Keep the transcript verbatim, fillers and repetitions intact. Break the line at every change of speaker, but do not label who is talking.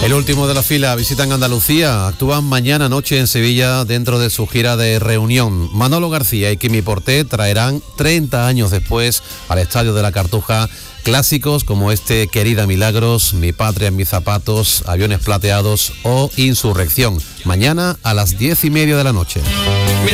El último de la fila visitan Andalucía, actúan mañana noche en Sevilla dentro de su gira de reunión. Manolo García y Quimi Porté traerán treinta años después al Estadio de la Cartuja clásicos como este Querida Milagros, Mi Patria en mis zapatos, Aviones plateados o Insurrección. Mañana a las diez y media de la noche.